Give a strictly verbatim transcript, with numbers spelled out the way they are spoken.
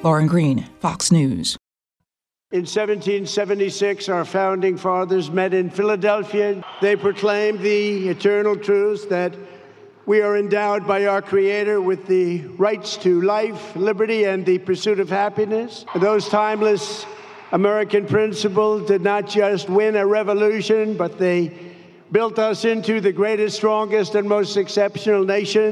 Lauren Green, Fox News. In seventeen seventy-six, our founding fathers met in Philadelphia. They proclaimed the eternal truth that we are endowed by our Creator with the rights to life, liberty, and the pursuit of happiness. Those timeless American principles did not just win a revolution, but they built us into the greatest, strongest, and most exceptional nation